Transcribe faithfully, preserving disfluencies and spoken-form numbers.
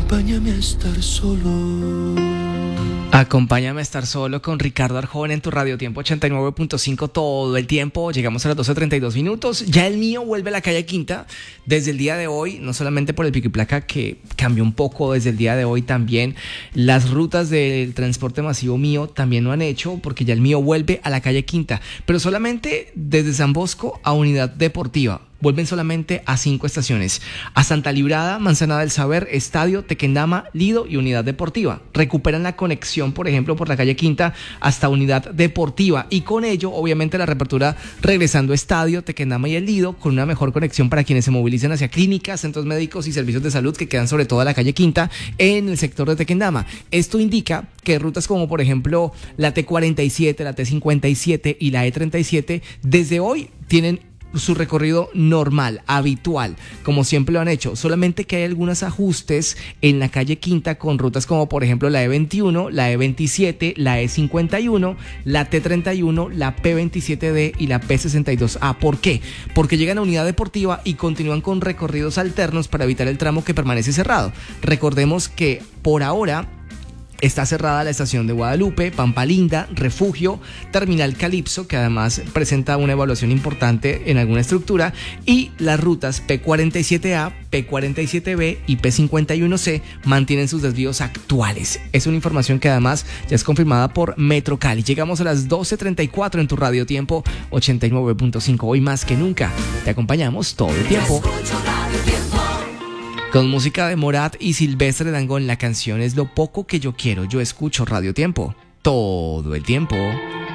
Acompáñame a estar solo. Acompáñame a estar solo con Ricardo Arjona en tu Radio Tiempo ochenta y nueve punto cinco todo el tiempo. Llegamos a las doce treinta y dos minutos. Ya el mío vuelve a la calle Quinta desde el día de hoy, no solamente por el pico y placa que cambió un poco desde el día de hoy, también las rutas del transporte masivo mío también lo han hecho, porque ya el mío vuelve a la calle Quinta, pero solamente desde San Bosco a Unidad Deportiva. Vuelven solamente a cinco estaciones: a Santa Librada, Manzana del Saber, Estadio, Tequendama, Lido y Unidad Deportiva. Recuperan la conexión, por ejemplo, por la calle Quinta hasta Unidad Deportiva, y con ello, obviamente, la reapertura regresando a Estadio, Tequendama y el Lido, con una mejor conexión para quienes se movilicen hacia clínicas, centros médicos y servicios de salud que quedan sobre todo a la calle Quinta en el sector de Tequendama. Esto indica que rutas como, por ejemplo, la T cuarenta y siete, la T cincuenta y siete y la E treinta y siete, desde hoy tienen su recorrido normal, habitual, como siempre lo han hecho, solamente que hay algunos ajustes en la calle Quinta con rutas como por ejemplo la E veintiuno, la E veintisiete, la E cincuenta y uno, la T treinta y uno, la P veintisiete D y la P sesenta y dos A. ¿Por qué? Porque llegan a Unidad Deportiva y continúan con recorridos alternos para evitar el tramo que permanece cerrado. Recordemos que por ahora está cerrada la estación de Guadalupe, Pampa Linda, Refugio, Terminal Calipso, que además presenta una evaluación importante en alguna estructura, y las rutas P cuarenta y siete A, P cuarenta y siete B y P cincuenta y uno C mantienen sus desvíos actuales. Es una información que además ya es confirmada por Metro Cali. Llegamos a las doce treinta y cuatro en tu Radio Tiempo ochenta y nueve punto cinco. Hoy más que nunca te acompañamos todo el tiempo. Con música de Morat y Silvestre Dangond, la canción es Lo Poco Que Yo Quiero. Yo escucho Radio Tiempo todo el tiempo.